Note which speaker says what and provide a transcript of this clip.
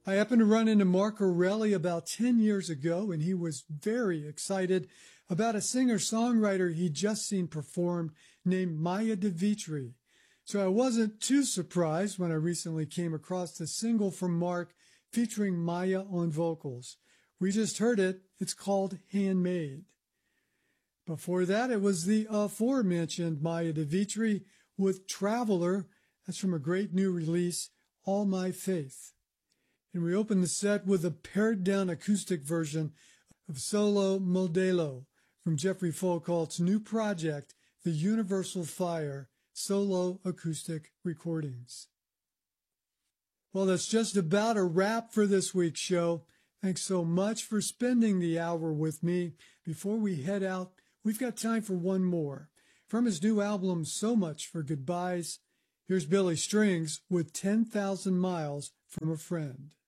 Speaker 1: I happened to run into Mark Orelli about 10 years ago, and he was very excited about a singer-songwriter he'd just seen performed named Maya DeVitri. So I wasn't too surprised when I recently came across the single from Mark featuring Maya on vocals. We just heard it. It's called Handmade. Before that, it was the aforementioned Maya DeVitri with Traveler. That's from a great new release, All My Faith. And we opened the set with a pared-down acoustic version of Solo Modelo from Jeffrey Folkalt's new project, The Universal Fire Solo Acoustic Recordings. Well, that's just about a wrap for this week's show. Thanks so much for spending the hour with me. Before we head out, we've got time for one more. From his new album, So Much for Goodbyes, here's Billy Strings with 10,000 Miles from a Friend.